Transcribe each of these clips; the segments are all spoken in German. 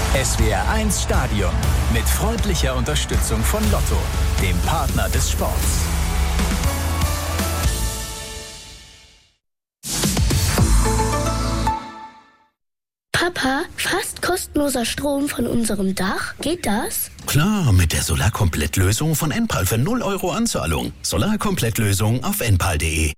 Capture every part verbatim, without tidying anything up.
S W R eins Stadion mit freundlicher Unterstützung von Lotto, dem Partner des Sports. Papa, fast kostenloser Strom von unserem Dach. Geht das? Klar, mit der Solarkomplettlösung von Enpal für null Euro Anzahlung. Solarkomplettlösung auf enpal punkt de.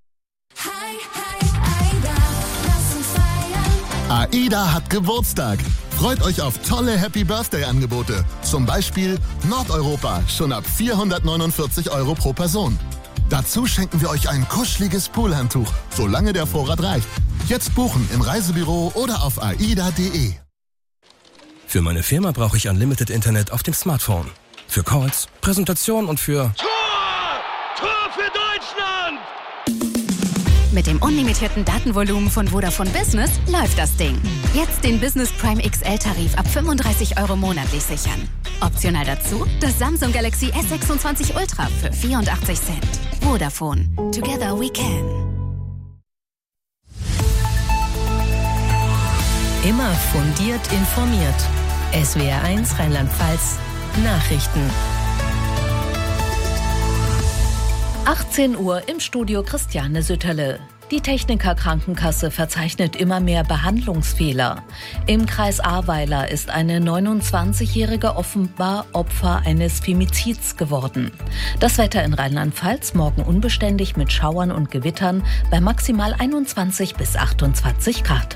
AIDA hat Geburtstag. Freut euch auf tolle Happy-Birthday-Angebote. Zum Beispiel Nordeuropa, schon ab vierhundertneunundvierzig Euro pro Person. Dazu schenken wir euch ein kuscheliges Poolhandtuch, solange der Vorrat reicht. Jetzt buchen im Reisebüro oder auf aida punkt de. Für meine Firma brauche ich Unlimited Internet auf dem Smartphone. Für Calls, Präsentation und für... Tor! Tor für Deutschland! Mit dem unlimitierten Datenvolumen von Vodafone Business läuft das Ding. Jetzt den Business Prime X L-Tarif ab fünfunddreißig Euro monatlich sichern. Optional dazu das Samsung Galaxy S sechsundzwanzig Ultra für vierundachtzig Cent. Vodafone. Together we can. Immer fundiert informiert. S W R eins Rheinland-Pfalz Nachrichten. achtzehn Uhr im Studio Christiane Sütterle. Die Techniker Krankenkasse verzeichnet immer mehr Behandlungsfehler. Im Kreis Ahrweiler ist eine neunundzwanzigjährige offenbar Opfer eines Femizids geworden. Das Wetter in Rheinland-Pfalz morgen unbeständig mit Schauern und Gewittern bei maximal einundzwanzig bis achtundzwanzig Grad.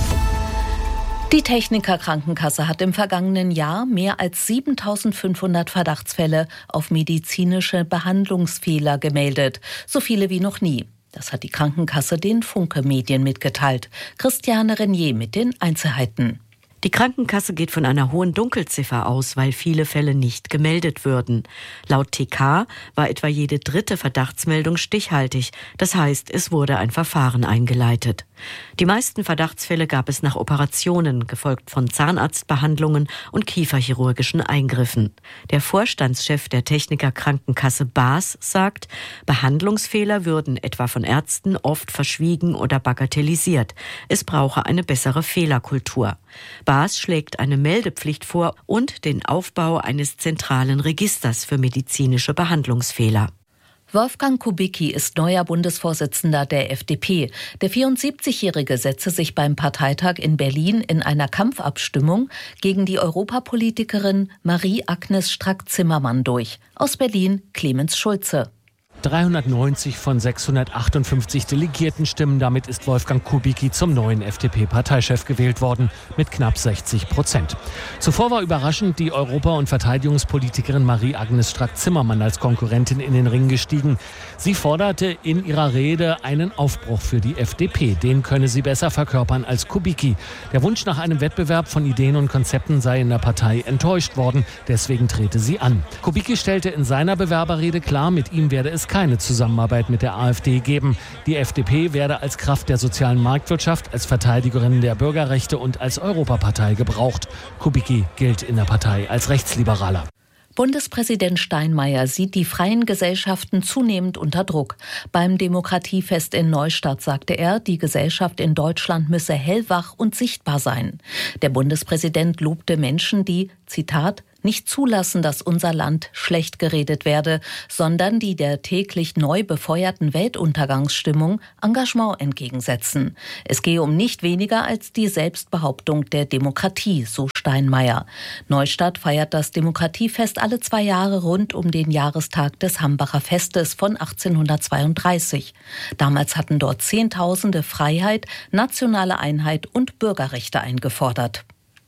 Die Techniker Krankenkasse hat im vergangenen Jahr mehr als siebentausendfünfhundert Verdachtsfälle auf medizinische Behandlungsfehler gemeldet. So viele wie noch nie. Das hat die Krankenkasse den Funke Medien mitgeteilt. Christiane Renier mit den Einzelheiten. Die Krankenkasse geht von einer hohen Dunkelziffer aus, weil viele Fälle nicht gemeldet würden. Laut T K war etwa jede dritte Verdachtsmeldung stichhaltig. Das heißt, es wurde ein Verfahren eingeleitet. Die meisten Verdachtsfälle gab es nach Operationen, gefolgt von Zahnarztbehandlungen und kieferchirurgischen Eingriffen. Der Vorstandschef der Techniker Krankenkasse Baas sagt, Behandlungsfehler würden etwa von Ärzten oft verschwiegen oder bagatellisiert. Es brauche eine bessere Fehlerkultur. Baas schlägt eine Meldepflicht vor und den Aufbau eines zentralen Registers für medizinische Behandlungsfehler. Wolfgang Kubicki ist neuer Bundesvorsitzender der F D P. Der vierundsiebzigjährige setzte sich beim Parteitag in Berlin in einer Kampfabstimmung gegen die Europapolitikerin Marie-Agnes Strack-Zimmermann durch. Aus Berlin Clemens Schulze. dreihundertneunzig von sechshundertachtundfünfzig Delegierten stimmen. Damit ist Wolfgang Kubicki zum neuen F D P-Parteichef gewählt worden, mit knapp sechzig Prozent. Zuvor war überraschend die Europa- und Verteidigungspolitikerin Marie-Agnes Strack-Zimmermann als Konkurrentin in den Ring gestiegen. Sie forderte in ihrer Rede einen Aufbruch für die F D P. Den könne sie besser verkörpern als Kubicki. Der Wunsch nach einem Wettbewerb von Ideen und Konzepten sei in der Partei enttäuscht worden. Deswegen trete sie an. Kubicki stellte in seiner Bewerberrede klar, mit ihm werde es keine Zusammenarbeit mit der AfD geben. Die F D P werde als Kraft der sozialen Marktwirtschaft, als Verteidigerin der Bürgerrechte und als Europapartei gebraucht. Kubicki gilt in der Partei als Rechtsliberaler. Bundespräsident Steinmeier sieht die freien Gesellschaften zunehmend unter Druck. Beim Demokratiefest in Neustadt sagte er, die Gesellschaft in Deutschland müsse hellwach und sichtbar sein. Der Bundespräsident lobte Menschen, die, Zitat, nicht zulassen, dass unser Land schlecht geredet werde, sondern die der täglich neu befeuerten Weltuntergangsstimmung Engagement entgegensetzen. Es gehe um nicht weniger als die Selbstbehauptung der Demokratie, so Steinmeier. Neustadt feiert das Demokratiefest alle zwei Jahre rund um den Jahrestag des Hambacher Festes von achtzehnhundertzweiunddreißig. Damals hatten dort Zehntausende Freiheit, nationale Einheit und Bürgerrechte eingefordert.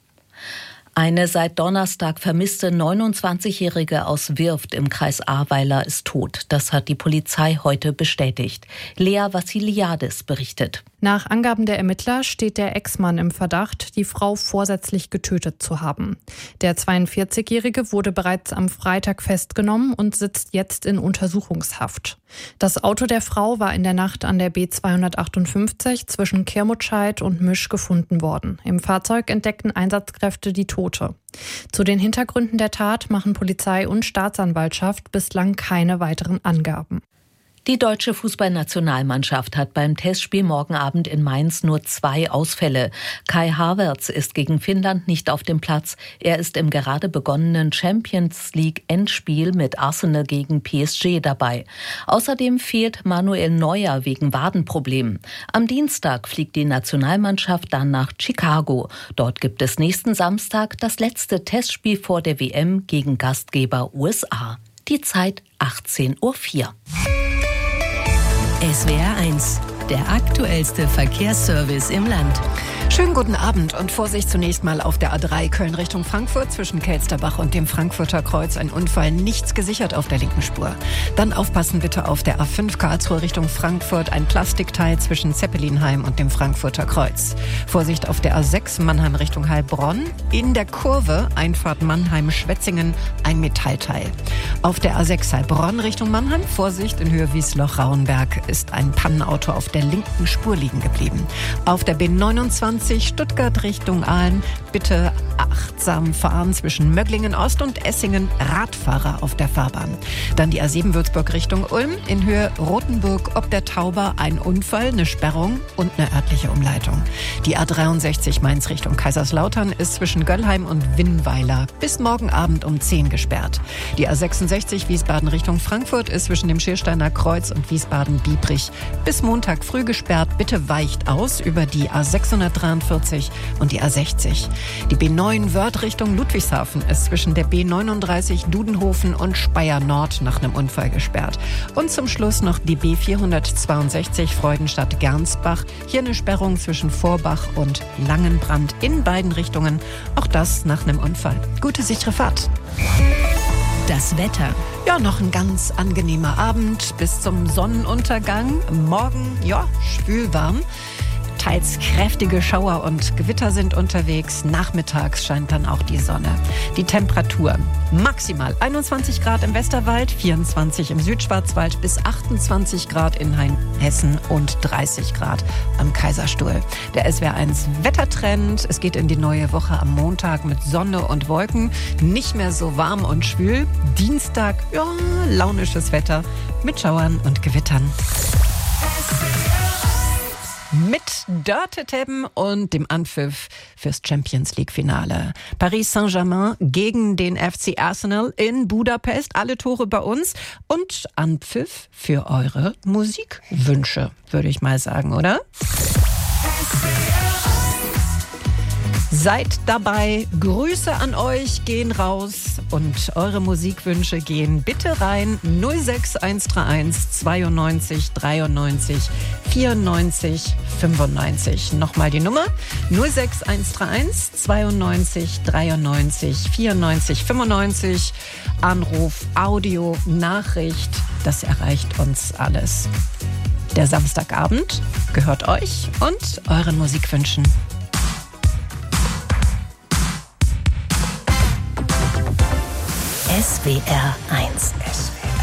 Eine seit Donnerstag vermisste neunundzwanzigjährige aus Wirft im Kreis Ahrweiler ist tot. Das hat die Polizei heute bestätigt. Lea Vassiliadis berichtet. Nach Angaben der Ermittler steht der Ex-Mann im Verdacht, die Frau vorsätzlich getötet zu haben. Der zweiundvierzigjährige wurde bereits am Freitag festgenommen und sitzt jetzt in Untersuchungshaft. Das Auto der Frau war in der Nacht an der B zweihundertachtundfünfzig zwischen Kirmutscheid und Misch gefunden worden. Im Fahrzeug entdeckten Einsatzkräfte die Tote. Zu den Hintergründen der Tat machen Polizei und Staatsanwaltschaft bislang keine weiteren Angaben. Die deutsche Fußballnationalmannschaft hat beim Testspiel morgen Abend in Mainz nur zwei Ausfälle. Kai Havertz ist gegen Finnland nicht auf dem Platz. Er ist im gerade begonnenen Champions-League-Endspiel mit Arsenal gegen P S G dabei. Außerdem fehlt Manuel Neuer wegen Wadenproblemen. Am Dienstag fliegt die Nationalmannschaft dann nach Chicago. Dort gibt es nächsten Samstag das letzte Testspiel vor der W M gegen Gastgeber U S A. Die Zeit achtzehn Uhr vier. S W R eins, der aktuellste Verkehrsservice im Land. Schönen guten Abend und Vorsicht zunächst mal auf der A drei Köln Richtung Frankfurt zwischen Kelsterbach und dem Frankfurter Kreuz. Ein Unfall, nichts gesichert auf der linken Spur. Dann aufpassen bitte auf der A fünf Karlsruhe Richtung Frankfurt. Ein Plastikteil zwischen Zeppelinheim und dem Frankfurter Kreuz. Vorsicht auf der A sechs Mannheim Richtung Heilbronn. In der Kurve Einfahrt Mannheim-Schwetzingen ein Metallteil. Auf der A sechs Heilbronn Richtung Mannheim. Vorsicht in Höhe Wiesloch-Rauenberg ist ein Pannenauto auf der linken Spur liegen geblieben. Auf der B neunundzwanzig Stuttgart Richtung Aalen. Bitte achtsam fahren zwischen Möglingen Ost und Essingen. Radfahrer auf der Fahrbahn. Dann die A sieben Würzburg Richtung Ulm. In Höhe Rothenburg ob der Tauber ein Unfall, eine Sperrung und eine örtliche Umleitung. Die A dreiundsechzig Mainz Richtung Kaiserslautern ist zwischen Göllheim und Winnweiler bis morgen Abend um zehn gesperrt. Die A sechsundsechzig Wiesbaden Richtung Frankfurt ist zwischen dem Schiersteiner Kreuz und Wiesbaden-Biebrich bis Montag früh gesperrt. Bitte weicht aus über die A sechshundertdreiundvierzig und die A sechzig. Die B neun Wörth Richtung Ludwigshafen ist zwischen der B neununddreißig Dudenhofen und Speyer Nord nach einem Unfall gesperrt. Und zum Schluss noch die B vierhundertzweiundsechzig Freudenstadt-Gernsbach. Hier eine Sperrung zwischen Vorbach und Langenbrand in beiden Richtungen. Auch das nach einem Unfall. Gute sichere Fahrt. Das Wetter. Ja, noch ein ganz angenehmer Abend bis zum Sonnenuntergang. Morgen, ja, schwülwarm. Teils kräftige Schauer und Gewitter sind unterwegs. Nachmittags scheint dann auch die Sonne. Die Temperatur maximal einundzwanzig Grad im Westerwald, vierundzwanzig im Südschwarzwald bis achtundzwanzig Grad in Hessen und dreißig Grad am Kaiserstuhl. Der S W R eins Wettertrend. Es geht in die neue Woche am Montag mit Sonne und Wolken. Nicht mehr so warm und schwül. Dienstag, ja, launisches Wetter mit Schauern und Gewittern. Mit Dörte Tebben und dem Anpfiff fürs Champions-League-Finale. Paris Saint-Germain gegen den F C Arsenal in Budapest. Alle Tore bei uns und Anpfiff für eure Musikwünsche, würde ich mal sagen, oder? Seid dabei, Grüße an euch gehen raus und eure Musikwünsche gehen bitte rein. null sechs eins drei eins zweiundneunzig dreiundneunzig vierundneunzig fünfundneunzig. Nochmal die Nummer null sechs eins drei eins zweiundneunzig dreiundneunzig vierundneunzig fünfundneunzig. Anruf, Audio, Nachricht, das erreicht uns alles. Der Samstagabend gehört euch und euren Musikwünschen. S W R eins.